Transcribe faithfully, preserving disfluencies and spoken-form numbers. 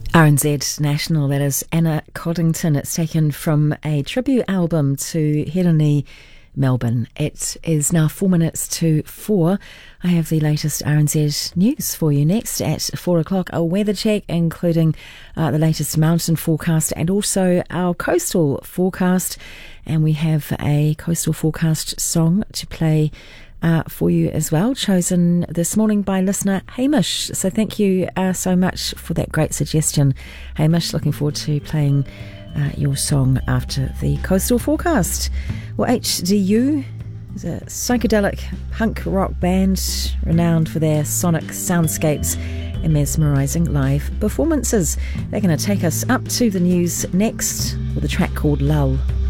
R N Z National, that is Anna Coddington. It's taken from a tribute album to Hirani, Melbourne. It is now four minutes to four. I have the latest R N Z news for you next at four o'clock. A weather check, including uh, the latest mountain forecast and also our coastal forecast. And we have a coastal forecast song to play Uh, for you as well, chosen this morning by listener Hamish. So thank you uh, so much for that great suggestion, Hamish. Looking forward to playing uh, your song after the coastal forecast. Well, H D U is a psychedelic punk rock band renowned for their sonic soundscapes and mesmerising live performances. They're going to take us up to the news next with a track called Lull.